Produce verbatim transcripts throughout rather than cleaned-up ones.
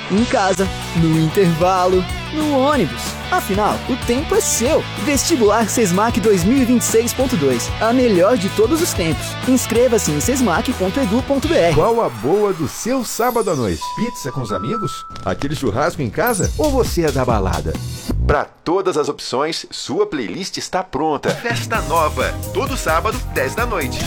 em casa, no intervalo, no ônibus. Afinal, o tempo é seu. Vestibular Sesmac dois mil e vinte e seis ponto dois. A melhor de todos os tempos. Inscreva-se em sesmac ponto edu ponto br. Qual a boa do seu sábado à noite? Pizza com os amigos? Aquele churrasco em casa? Ou você é da balada? Para todas as opções, sua playlist está pronta. Festa Nova, todo sábado, dez da noite.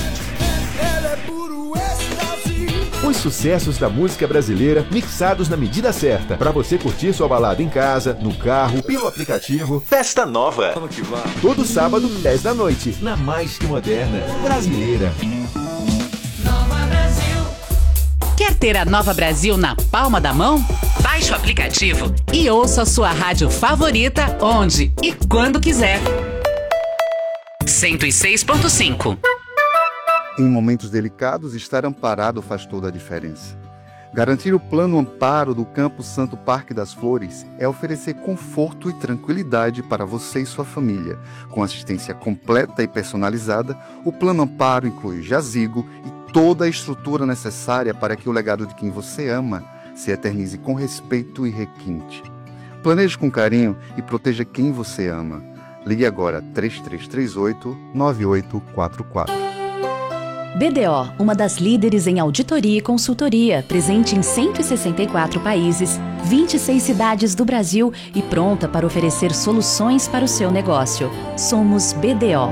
Os sucessos da música brasileira mixados na medida certa, para você curtir sua balada em casa, no carro, pelo aplicativo. Festa Nova. Todo sábado, dez da noite, na mais que moderna brasileira. Nova Brasil. Quer ter a Nova Brasil na palma da mão? Baixe o aplicativo e ouça a sua rádio favorita onde e quando quiser. cento e seis ponto cinco. Em momentos delicados, estar amparado faz toda a diferença. Garantir o plano amparo do Campo Santo Parque das Flores é oferecer conforto e tranquilidade para você e sua família. Com assistência completa e personalizada, o plano amparo inclui jazigo e toda a estrutura necessária para que o legado de quem você ama se eternize com respeito e requinte. Planeje com carinho e proteja quem você ama. Ligue agora três três três oito, nove oito quatro quatro. B D O, uma das líderes em auditoria e consultoria, presente em cento e sessenta e quatro países, vinte e seis cidades do Brasil e pronta para oferecer soluções para o seu negócio. Somos B D O.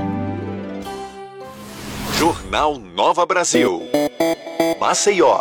Jornal Nova Brasil. Maceió.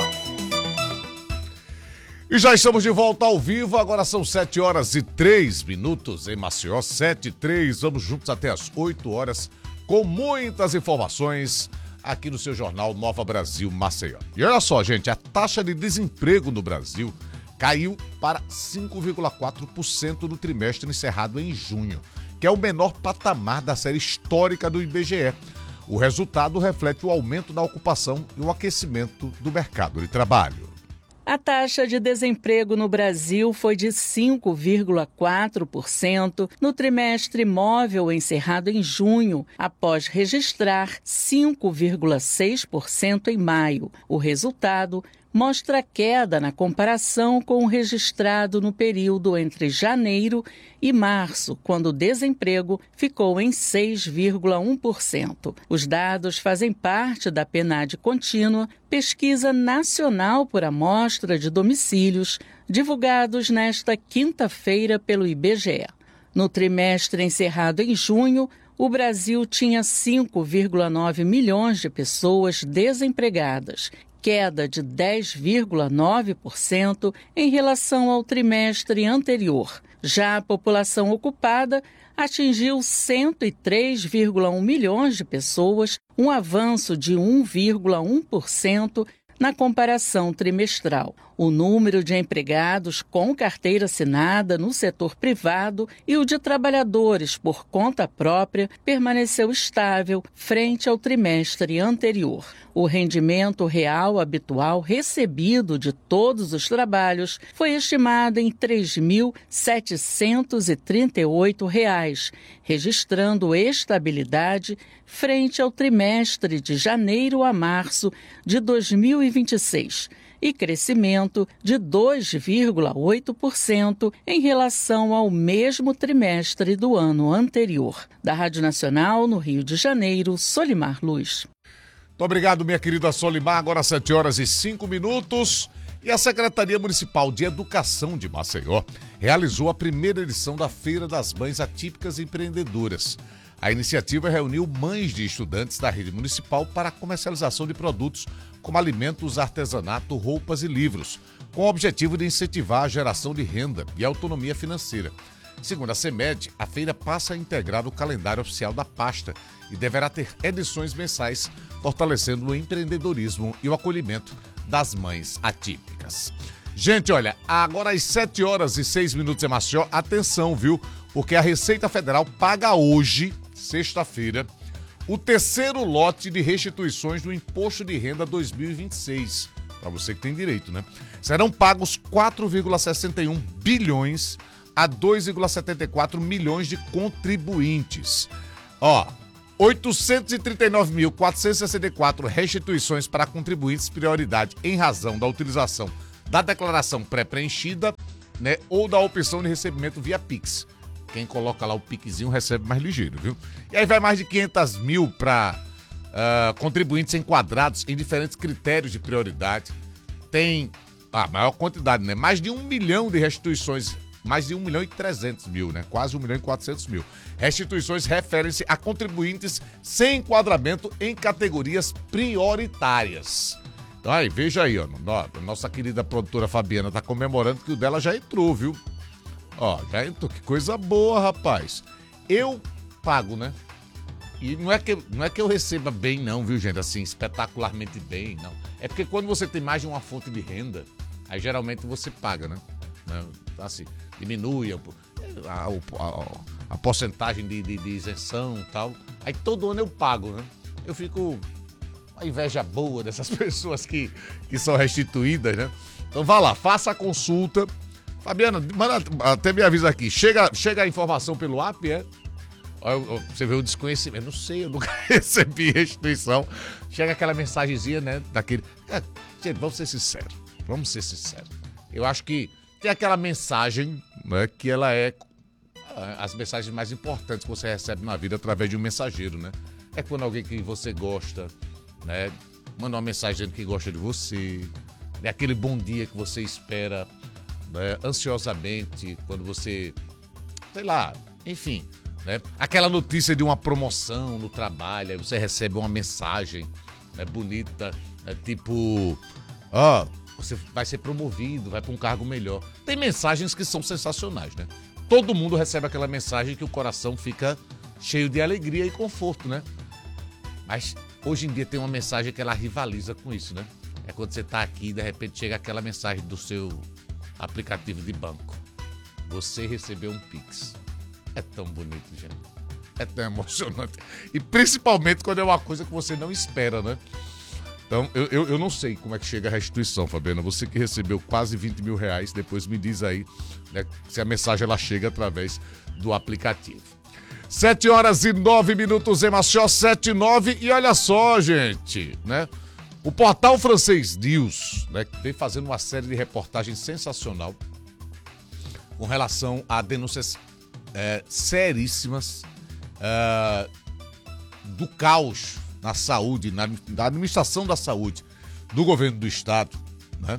E já estamos de volta ao vivo, agora são sete horas e três minutos em Maceió, sete e três, vamos juntos até as oito horas com muitas informações aqui no seu jornal Nova Brasil Maceió. E olha só, gente, a taxa de desemprego no Brasil caiu para cinco vírgula quatro por cento no trimestre encerrado em junho, que é o menor patamar da série histórica do I B G E. O resultado reflete o aumento da ocupação e o aquecimento do mercado de trabalho. A taxa de desemprego no Brasil foi de cinco vírgula quatro por cento no trimestre móvel encerrado em junho, após registrar cinco vírgula seis por cento em maio. O resultado mostra queda na comparação com o registrado no período entre janeiro e março, quando o desemprego ficou em seis vírgula um por cento. Os dados fazem parte da PNAD contínua, pesquisa nacional por amostra de domicílios, divulgados nesta quinta-feira pelo I B G E. No trimestre encerrado em junho, o Brasil tinha cinco vírgula nove milhões de pessoas desempregadas, queda de dez vírgula nove por cento em relação ao trimestre anterior. Já a população ocupada atingiu cento e três vírgula um milhões de pessoas, um avanço de um vírgula um por cento na comparação trimestral. O número de empregados com carteira assinada no setor privado e o de trabalhadores por conta própria permaneceu estável frente ao trimestre anterior. O rendimento real habitual recebido de todos os trabalhos foi estimado em três mil setecentos e trinta e oito reais, registrando estabilidade frente ao trimestre de janeiro a março de dois mil e vinte e seis. E crescimento de dois vírgula oito por cento em relação ao mesmo trimestre do ano anterior. Da Rádio Nacional, no Rio de Janeiro, Solimar Luz. Muito obrigado, minha querida Solimar. Agora sete horas e cinco minutos. E a Secretaria Municipal de Educação de Maceió realizou a primeira edição da Feira das Mães Atípicas Empreendedoras. A iniciativa reuniu mães de estudantes da rede municipal para a comercialização de produtos como alimentos, artesanato, roupas e livros, com o objetivo de incentivar a geração de renda e autonomia financeira. Segundo a CEMED, a feira passa a integrar o calendário oficial da pasta e deverá ter edições mensais, fortalecendo o empreendedorismo e o acolhimento das mães atípicas. Gente, olha, agora às sete horas e seis minutos em Maceió, atenção, viu? Porque a Receita Federal paga hoje, sexta-feira, o terceiro lote de restituições do Imposto de Renda dois mil e vinte e seis. Para você que tem direito, né? Serão pagos quatro vírgula sessenta e um bilhões a dois vírgula setenta e quatro milhões de contribuintes. Ó, oitocentos e trinta e nove mil, quatrocentos e sessenta e quatro restituições para contribuintes prioridade em razão da utilização da declaração pré-preenchida, né, ou da opção de recebimento via Pix. Quem coloca lá o Pixzinho recebe mais ligeiro, viu? E aí vai mais de quinhentos mil para uh, contribuintes enquadrados em diferentes critérios de prioridade. Tem a maior quantidade, né? Mais de um milhão de restituições, mais de um milhão e trezentos mil, né? Quase um milhão e quatrocentos mil. Restituições referem-se a contribuintes sem enquadramento em categorias prioritárias. Então aí, veja aí, ó, nossa querida produtora Fabiana tá comemorando que o dela já entrou, viu? Ó, já entrou, que coisa boa, rapaz. Eu pago, né? E não é, que, não é que eu receba bem, não, viu, gente? Assim, espetacularmente bem, não. É porque quando você tem mais de uma fonte de renda, aí geralmente você paga, né? Assim, diminui a, a, a, a porcentagem de, de, de isenção e tal. Aí todo ano eu pago, né? Eu fico... a inveja boa dessas pessoas que, que são restituídas, né? Então vá lá, faça a consulta. Fabiana, manda, até me avisa aqui. Chega, chega a informação pelo app, é? Você vê o desconhecimento. Não sei, eu nunca recebi restituição. Chega aquela mensagenzinha, né? Daquele. É, gente, vamos ser sinceros. Vamos ser sinceros. Eu acho que tem aquela mensagem, né? Que ela é as mensagens mais importantes que você recebe na vida através de um mensageiro, né? É quando alguém que você gosta, né? Manda uma mensagem dizendo que gosta de você. É aquele bom dia que você espera, né, ansiosamente, quando você, sei lá, enfim, né? Aquela notícia de uma promoção no trabalho, aí você recebe uma mensagem, né, bonita, né, tipo, ó, oh, você vai ser promovido, vai para um cargo melhor. Tem mensagens que são sensacionais, né? Todo mundo recebe aquela mensagem que o coração fica cheio de alegria e conforto, né? Mas hoje em dia tem uma mensagem que ela rivaliza com isso, né? É quando você tá aqui e de repente chega aquela mensagem do seu aplicativo de banco. Você recebeu um Pix. É tão bonito, gente. É tão emocionante. E principalmente quando é uma coisa que você não espera, né? Então, eu, eu, eu não sei como é que chega a restituição, Fabiana. Você que recebeu quase vinte mil reais, depois me diz aí, né, se a mensagem ela chega através do aplicativo. Sete horas e nove minutos em Maceió, sete e nove. E olha só, gente, né? O portal Francês News, né, que vem fazendo uma série de reportagens sensacional com relação a denúncias é, seríssimas é, do caos na saúde, na, na administração da saúde do governo do estado, né?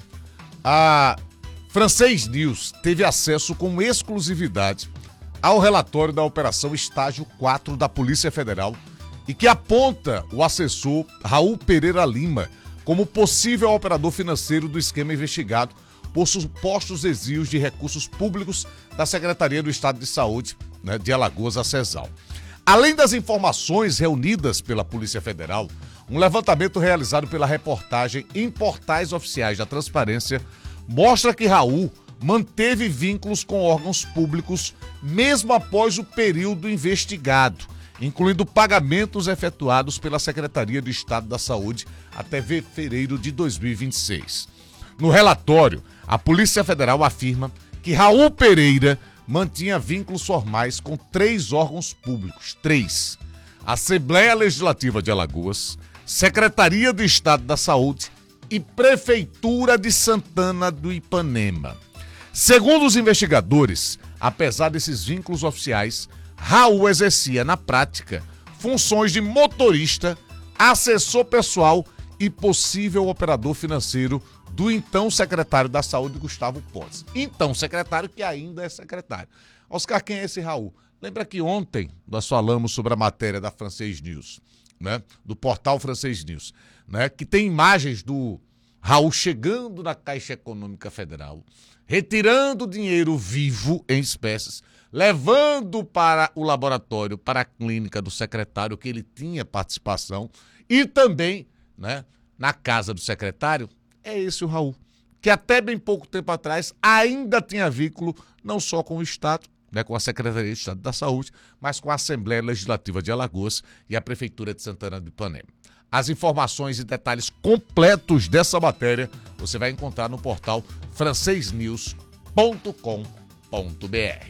A Francês News teve acesso com exclusividade ao relatório da Operação Estágio quatro da Polícia Federal e que aponta o assessor Raul Pereira Lima como possível operador financeiro do esquema investigado por supostos desvios de recursos públicos da Secretaria do Estado de Saúde, né, de Alagoas, a CESAL. Além das informações reunidas pela Polícia Federal, um levantamento realizado pela reportagem em portais oficiais da Transparência mostra que Raul manteve vínculos com órgãos públicos mesmo após o período investigado, incluindo pagamentos efetuados pela Secretaria do Estado da Saúde até fevereiro de dois mil e vinte e seis. No relatório, a Polícia Federal afirma que Raul Pereira mantinha vínculos formais com três órgãos públicos, três: Assembleia Legislativa de Alagoas, Secretaria do Estado da Saúde e Prefeitura de Santana do Ipanema. Segundo os investigadores, apesar desses vínculos oficiais, Raul exercia, na prática, funções de motorista, assessor pessoal e possível operador financeiro do então secretário da Saúde, Gustavo Pontes. Então secretário que ainda é secretário. Oscar, quem é esse Raul? Lembra que ontem nós falamos sobre a matéria da Francês News, né? Do portal Francês News, né? Que tem imagens do Raul chegando na Caixa Econômica Federal, retirando dinheiro vivo em espécies, levando para o laboratório, para a clínica do secretário, que ele tinha participação, e também, né, na casa do secretário. É esse o Raul, que até bem pouco tempo atrás ainda tinha vínculo não só com o Estado, né, com a Secretaria de Estado da Saúde, mas com a Assembleia Legislativa de Alagoas e a Prefeitura de Santana do Ipanema. As informações e detalhes completos dessa matéria você vai encontrar no portal francês news ponto com ponto b r.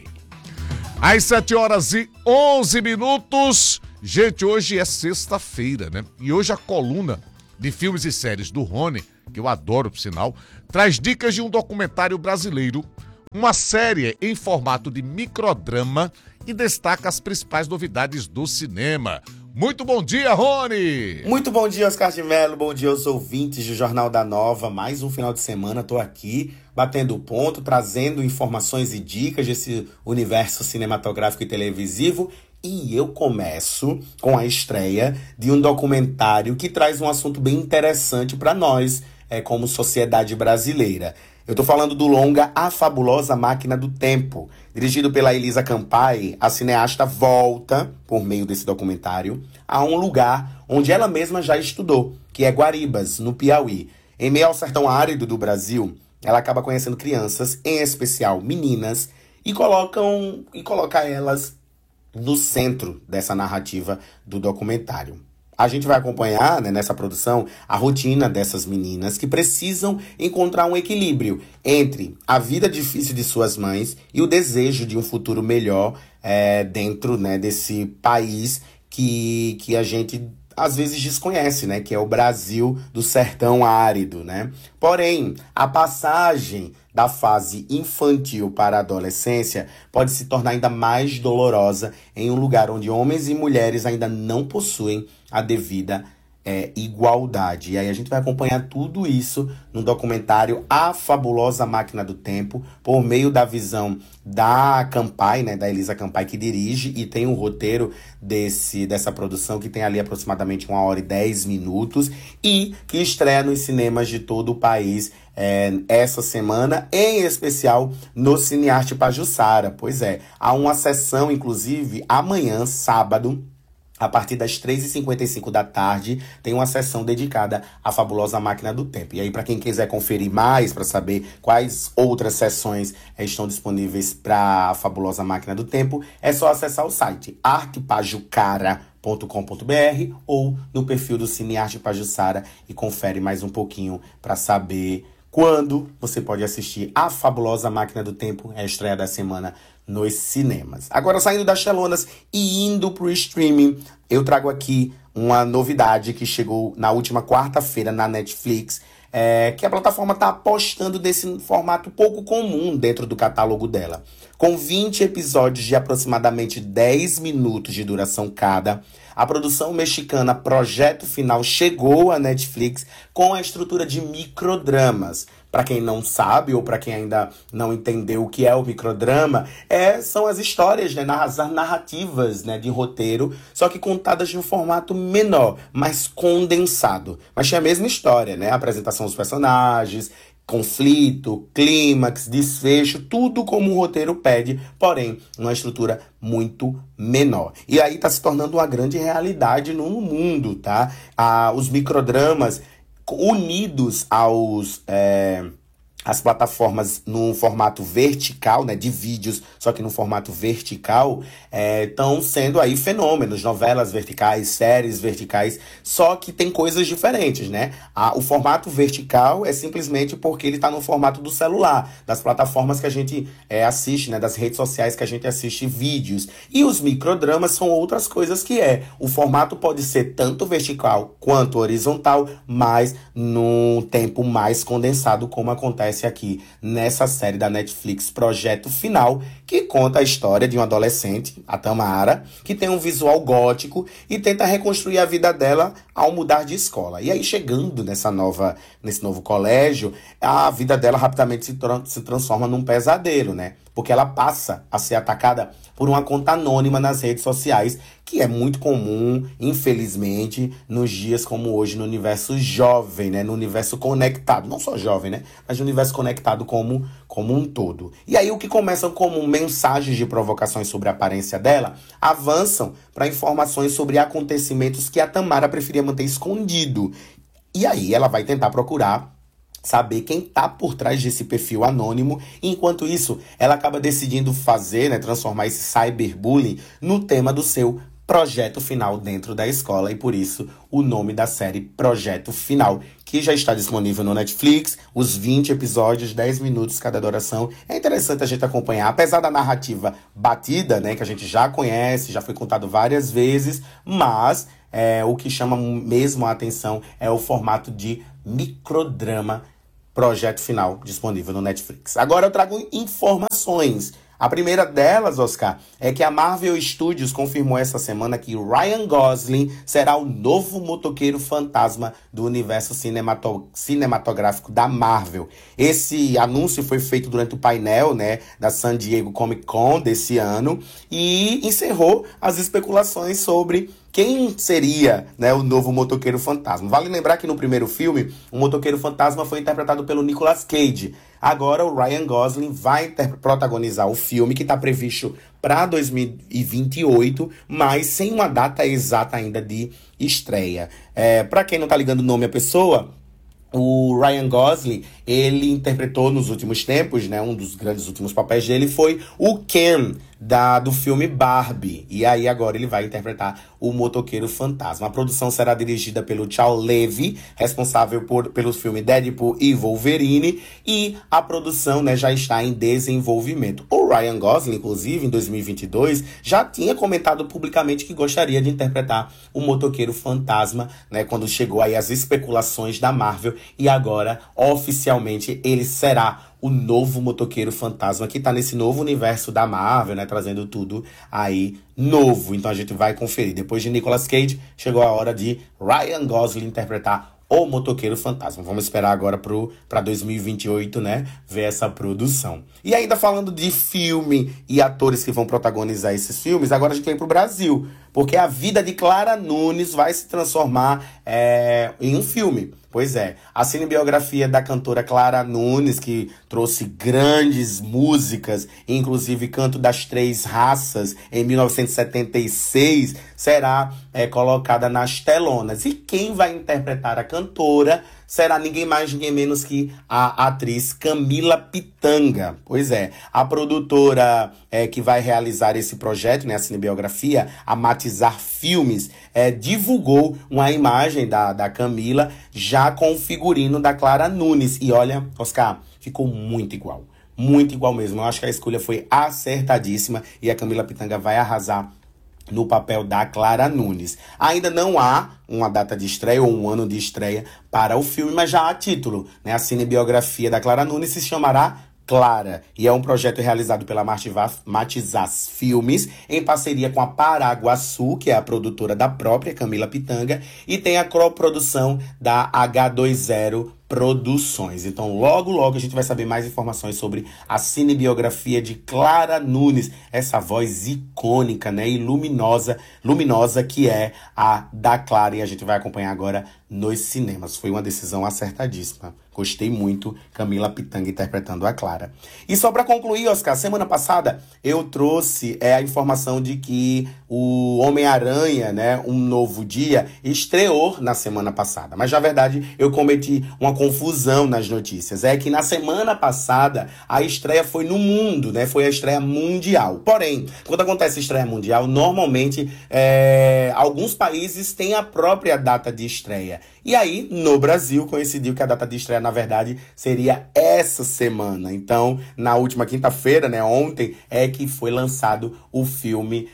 Às sete horas e onze minutos, gente, hoje é sexta-feira, né? E hoje a coluna de filmes e séries do Rony, que eu adoro, por sinal, traz dicas de um documentário brasileiro, uma série em formato de microdrama e destaca as principais novidades do cinema. Muito bom dia, Rony! Muito bom dia, Oscar de Mello. Bom dia aos ouvintes do Jornal da Nova. Mais um final de semana, tô aqui batendo o ponto, trazendo informações e dicas desse universo cinematográfico e televisivo. E eu começo com a estreia de um documentário que traz um assunto bem interessante para nós, é, como sociedade brasileira. Eu tô falando do longa A Fabulosa Máquina do Tempo. Dirigido pela Elisa Campai, a cineasta volta, por meio desse documentário, a um lugar onde ela mesma já estudou, que é Guaribas, no Piauí. Em meio ao sertão árido do Brasil, ela acaba conhecendo crianças, em especial meninas, e, colocam, e coloca elas no centro dessa narrativa do documentário. A gente vai acompanhar, né, nessa produção, a rotina dessas meninas que precisam encontrar um equilíbrio entre a vida difícil de suas mães e o desejo de um futuro melhor é, dentro, né, desse país que, que a gente às vezes desconhece, né, que é o Brasil do sertão árido, né? Porém, a passagem da fase infantil para a adolescência pode se tornar ainda mais dolorosa em um lugar onde homens e mulheres ainda não possuem a devida é, igualdade. E aí a gente vai acompanhar tudo isso no documentário A Fabulosa Máquina do Tempo, por meio da visão da Campai, né, da Elisa Campai, que dirige e tem um roteiro desse, dessa produção que tem ali aproximadamente uma hora e dez minutos e que estreia nos cinemas de todo o país é, essa semana, em especial no Cinearte Pajuçara. Pois é, há uma sessão, inclusive, amanhã, sábado, a partir das três e cinquenta e cinco da tarde, tem uma sessão dedicada à Fabulosa Máquina do Tempo. E aí, para quem quiser conferir mais, para saber quais outras sessões estão disponíveis para a Fabulosa Máquina do Tempo, é só acessar o site arte pajucara ponto com ponto b r ou no perfil do Cinearte Pajuçara e confere mais um pouquinho para saber quando você pode assistir A Fabulosa Máquina do Tempo, é a estreia da semana nos cinemas. Agora, saindo das telonas e indo pro streaming, eu trago aqui uma novidade que chegou na última quarta-feira na Netflix, é, que a plataforma está apostando nesse formato pouco comum dentro do catálogo dela. Com vinte episódios de aproximadamente dez minutos de duração cada, a produção mexicana Projeto Final chegou à Netflix com a estrutura de microdramas. Para quem não sabe, ou para quem ainda não entendeu o que é o microdrama, é, são as histórias, né, as narrativas, né, de roteiro, só que contadas de um formato menor, mais condensado. Mas tinha a mesma história, né? A apresentação dos personagens, conflito, clímax, desfecho, tudo como o roteiro pede, porém, numa estrutura muito menor. E aí tá se tornando uma grande realidade no mundo, tá? Ah, os microdramas unidos aos é, as plataformas num formato vertical, né, de vídeos, só que no formato vertical, estão é, sendo aí fenômenos, novelas verticais, séries verticais, só que tem coisas diferentes, né? A, o formato vertical é simplesmente porque ele está no formato do celular, das plataformas que a gente é, assiste, né, das redes sociais que a gente assiste vídeos. E os microdramas são outras coisas que é, o formato pode ser tanto vertical quanto horizontal, mas num tempo mais condensado, como acontece aqui nessa série da Netflix Projeto Final, que conta a história de uma adolescente, a Tamara, que tem um visual gótico e tenta reconstruir a vida dela ao mudar de escola. E aí, chegando nessa nova, nesse novo colégio, a vida dela rapidamente se, tra- se transforma num pesadelo, né? Porque ela passa a ser atacada por uma conta anônima nas redes sociais, que é muito comum, infelizmente, nos dias como hoje, no universo jovem, né? No universo conectado. Não só jovem, né? Mas no universo conectado como, como um todo. E aí, o que começam como mensagens de provocações sobre a aparência dela, avançam para informações sobre acontecimentos que a Tamara preferia manter escondido. E aí, ela vai tentar procurar saber quem tá por trás desse perfil anônimo. Enquanto isso, ela acaba decidindo fazer, né, transformar esse cyberbullying no tema do seu projeto final dentro da escola. E por isso, o nome da série Projeto Final, que já está disponível no Netflix. Os vinte episódios, dez minutos cada duração. É interessante a gente acompanhar. Apesar da narrativa batida, né, que a gente já conhece, já foi contado várias vezes, mas é, o que chama mesmo a atenção é o formato de microdrama, projeto final disponível no Netflix. Agora eu trago informações. A primeira delas, Oscar, é que a Marvel Studios confirmou essa semana que Ryan Gosling será o novo motoqueiro fantasma do universo cinemato- cinematográfico da Marvel. Esse anúncio foi feito durante o painel, né, da San Diego Comic Con desse ano e encerrou as especulações sobre quem seria, né, o novo motoqueiro fantasma. Vale lembrar que no primeiro filme, o motoqueiro fantasma foi interpretado pelo Nicolas Cage. Agora o Ryan Gosling vai protagonizar o filme, que está previsto para dois mil e vinte e oito, mas sem uma data exata ainda de estreia. É, para quem não tá ligando o nome à pessoa, o Ryan Gosling, ele interpretou nos últimos tempos, né, um dos grandes últimos papéis dele foi o Ken, da, do filme Barbie. E aí agora ele vai interpretar o motoqueiro fantasma. A produção será dirigida pelo Chow Levy, responsável por, pelo filme Deadpool e Wolverine. E a produção, né, já está em desenvolvimento. O Ryan Gosling, inclusive, em dois mil e vinte e dois, já tinha comentado publicamente que gostaria de interpretar o motoqueiro fantasma, né, quando chegou aí as especulações da Marvel. E agora, oficialmente, ele será o novo motoqueiro fantasma, que tá nesse novo universo da Marvel, né, trazendo tudo aí novo. Então a gente vai conferir. Depois de Nicolas Cage, chegou a hora de Ryan Gosling interpretar o motoqueiro fantasma. Vamos esperar agora para dois mil e vinte e oito, né, ver essa produção. E ainda falando de filme e atores que vão protagonizar esses filmes, agora a gente vem pro Brasil, porque a vida de Clara Nunes vai se transformar é, em um filme. Pois é, a cinebiografia da cantora Clara Nunes, que trouxe grandes músicas, inclusive Canto das Três Raças, em mil novecentos e setenta e seis, será é, colocada nas telonas. E quem vai interpretar a cantora será ninguém mais, ninguém menos que a atriz Camila Pitanga. Pois é, a produtora é, que vai realizar esse projeto, né, a cinebiografia, a Matizar Filmes, é, divulgou uma imagem da, da Camila já com o figurino da Clara Nunes. E olha, Oscar, ficou muito igual. Muito igual mesmo. Eu acho que a escolha foi acertadíssima e a Camila Pitanga vai arrasar no papel da Clara Nunes. Ainda não há uma data de estreia ou um ano de estreia para o filme, mas já há título, né? A cinebiografia da Clara Nunes se chamará Clara, e é um projeto realizado pela Matizas Filmes, em parceria com a Paraguaçu, que é a produtora da própria Camila Pitanga, e tem a coprodução da H dois zero Produções. Então, logo, logo a gente vai saber mais informações sobre a cinebiografia de Clara Nunes, essa voz icônica, né, e luminosa, luminosa que é a da Clara, e a gente vai acompanhar agora nos cinemas. Foi uma decisão acertadíssima. Gostei muito, Camila Pitanga interpretando a Clara. E só para concluir, Oscar, semana passada eu trouxe é, a informação de que o Homem-Aranha, né, Um Novo Dia, estreou na semana passada. Mas, na verdade, eu cometi uma confusão nas notícias. É que na semana passada a estreia foi no mundo, né? Foi a estreia mundial. Porém, quando acontece estreia mundial, normalmente é, alguns países têm a própria data de estreia. E aí, no Brasil, coincidiu que a data de estreia, na verdade, seria essa semana. Então, na última quinta-feira, né, ontem, é que foi lançado o filme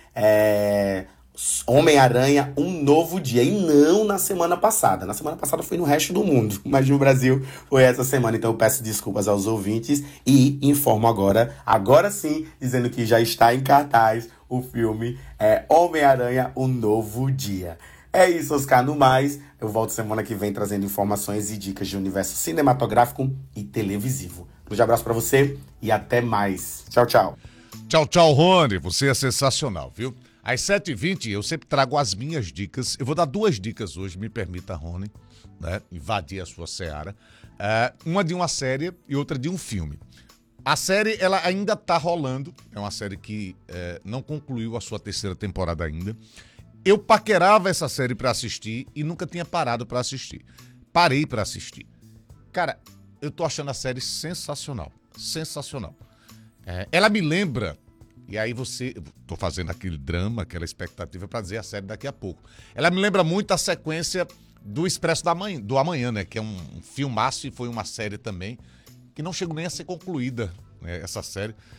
é, Homem-Aranha, Um Novo Dia. E não na semana passada. Na semana passada foi no resto do mundo, mas no Brasil foi essa semana. Então eu peço desculpas aos ouvintes e informo agora, agora sim, dizendo que já está em cartaz o filme é, Homem-Aranha, Um Novo Dia. É isso, Oscar. No mais, eu volto semana que vem trazendo informações e dicas de universo cinematográfico e televisivo. Um grande abraço pra você e até mais. Tchau, tchau. Tchau, tchau, Rony. Você é sensacional, viu? Às sete e vinte eu sempre trago as minhas dicas. Eu vou dar duas dicas hoje, me permita, Rony, né? Invadir a sua seara. É, uma de uma série e outra de um filme. A série, ela ainda tá rolando. É uma série que é, não concluiu a sua terceira temporada ainda. Eu paquerava essa série pra assistir e nunca tinha parado pra assistir. Parei pra assistir. Cara, eu tô achando a série sensacional. Sensacional. É, ela me lembra... E aí você... Tô fazendo aquele drama, aquela expectativa pra dizer a série daqui a pouco. Ela me lembra muito a sequência do Expresso da Manhã, do Amanhã, né? Que é um, um filmaço e foi uma série também que não chegou nem a ser concluída, né, essa série.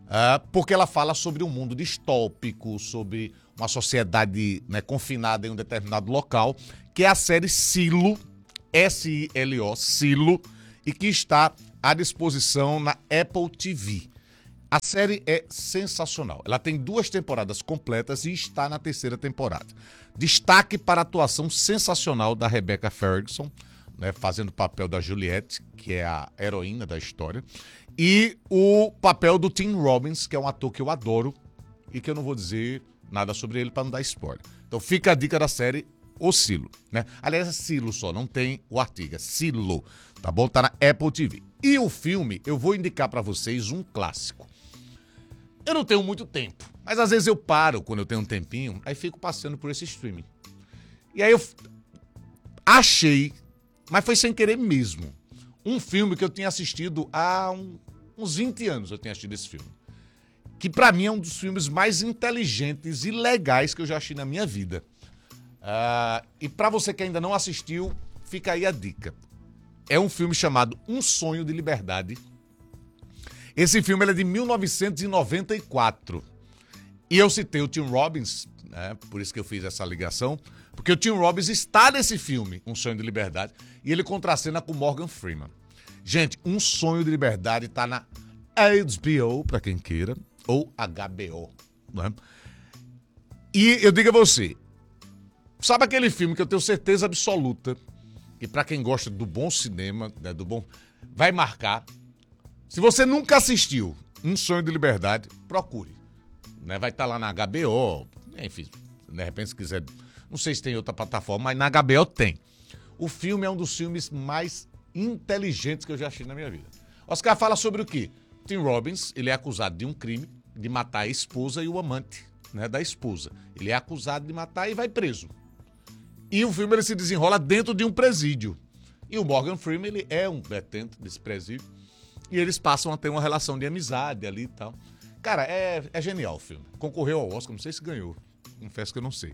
uh, porque ela fala sobre um mundo distópico, sobre uma sociedade, né, confinada em um determinado local, que é a série Silo, S I L O, Silo, e que está à disposição na Apple T V. A série é sensacional. Ela tem duas temporadas completas e está na terceira temporada. Destaque para a atuação sensacional da Rebecca Ferguson, né, fazendo o papel da Juliette, que é a heroína da história, e o papel do Tim Robbins, que é um ator que eu adoro e que eu não vou dizer nada sobre ele para não dar spoiler. Então fica a dica da série O Silo, né? Aliás, é Silo só, não tem o artigo, é Silo, tá bom? Tá na Apple T V. E o filme, eu vou indicar para vocês um clássico. Eu não tenho muito tempo, mas às vezes eu paro quando eu tenho um tempinho, aí fico passeando por esse streaming. E aí eu achei, mas foi sem querer mesmo, um filme que eu tinha assistido há um, uns vinte anos, eu tinha assistido esse filme. Que pra mim é um dos filmes mais inteligentes e legais que eu já assisti na minha vida. Uh, e pra você que ainda não assistiu, fica aí a dica. É um filme chamado Um Sonho de Liberdade. Esse filme ele é de mil novecentos e noventa e quatro. E eu citei o Tim Robbins, né, por isso que eu fiz essa ligação, porque o Tim Robbins está nesse filme, Um Sonho de Liberdade, e ele contracena com Morgan Freeman. Gente, Um Sonho de Liberdade está na H B O, para quem queira, ou H B O. Né? E eu digo a você, sabe aquele filme que eu tenho certeza absoluta, que para quem gosta do bom cinema, né, do bom, vai marcar. Se você nunca assistiu Um Sonho de Liberdade, procure. Né? Vai estar lá na H B O, enfim, de repente se quiser, não sei se tem outra plataforma, mas na H B O tem. O filme é um dos filmes mais inteligentes que eu já assisti na minha vida. Oscar fala sobre o quê? Tim Robbins, ele é acusado de um crime, de matar a esposa e o amante, né, da esposa. Ele é acusado de matar e vai preso. E o filme ele se desenrola dentro de um presídio. E o Morgan Freeman, ele é um detento desse presídio. E eles passam a ter uma relação de amizade ali e tal. Cara, é, é genial o filme. Concorreu ao Oscar, não sei se ganhou. Confesso que eu não sei.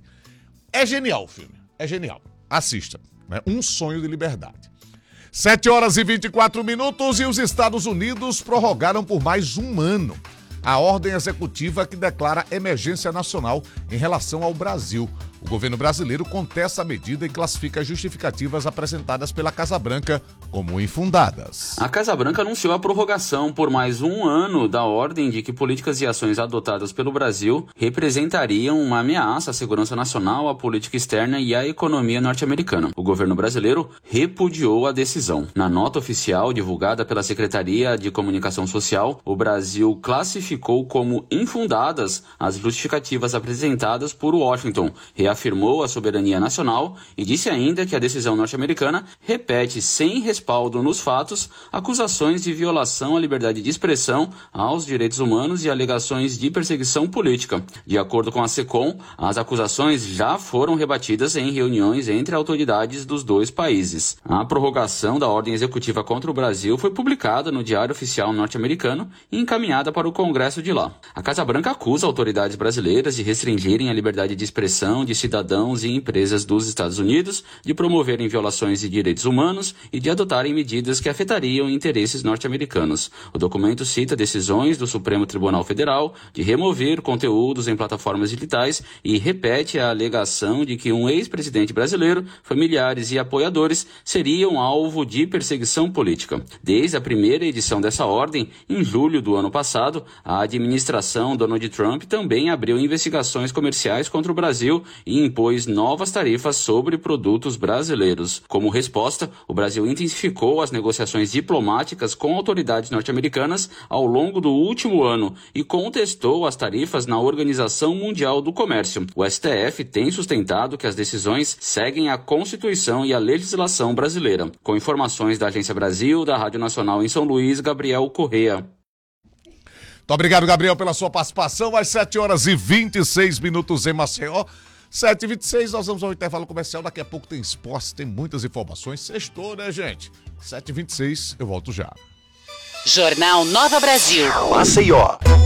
É genial o filme. É genial. Assista. Né? Um Sonho de Liberdade. sete horas e vinte e quatro minutos e os Estados Unidos prorrogaram por mais um ano a ordem executiva que declara emergência nacional em relação ao Brasil. O governo brasileiro contesta a medida e classifica as justificativas apresentadas pela Casa Branca como infundadas. A Casa Branca anunciou a prorrogação por mais um ano da ordem de que políticas e ações adotadas pelo Brasil representariam uma ameaça à segurança nacional, à política externa e à economia norte-americana. O governo brasileiro repudiou a decisão. Na nota oficial divulgada pela Secretaria de Comunicação Social, o Brasil classificou como infundadas as justificativas apresentadas por Washington, reafirmou a soberania nacional e disse ainda que a decisão norte-americana repete sem respaldo nos fatos acusações de violação à liberdade de expressão, aos direitos humanos e alegações de perseguição política. De acordo com a SECOM, as acusações já foram rebatidas em reuniões entre autoridades dos dois países. A prorrogação da ordem executiva contra o Brasil foi publicada no Diário Oficial norte-americano e encaminhada para o Congresso de lá. A Casa Branca acusa autoridades brasileiras de restringirem a liberdade de expressão de cidadãos e empresas dos Estados Unidos, de promoverem violações de direitos humanos e de adotarem medidas que afetariam interesses norte-americanos. O documento cita decisões do Supremo Tribunal Federal de remover conteúdos em plataformas digitais e repete a alegação de que um ex-presidente brasileiro, familiares e apoiadores seriam alvo de perseguição política. Desde a primeira edição dessa ordem, em julho do ano passado, a administração Donald Trump também abriu investigações comerciais contra o Brasil e impôs novas tarifas sobre produtos brasileiros. Como resposta, o Brasil intensificou as negociações diplomáticas com autoridades norte-americanas ao longo do último ano e contestou as tarifas na Organização Mundial do Comércio. O S T F tem sustentado que as decisões seguem a Constituição e a legislação brasileira. Com informações da Agência Brasil, da Rádio Nacional em São Luís, Gabriel Correa. Muito obrigado, Gabriel, pela sua participação. Às sete horas e vinte e seis minutos em Maceió. sete e vinte e seis, nós vamos ao intervalo comercial. Daqui a pouco tem esporte, tem muitas informações. Sextou, né, gente? sete e vinte e seis, eu volto já. Jornal Nova Brasil. Maceió.